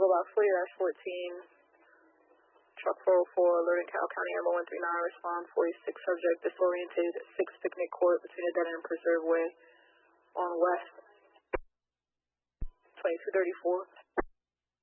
about 40-14. Truck 404, alerting Carroll County Amber 139, respond 46 subject disoriented, 6 Picnic Court between a dead end and Preserve Way on West 2234.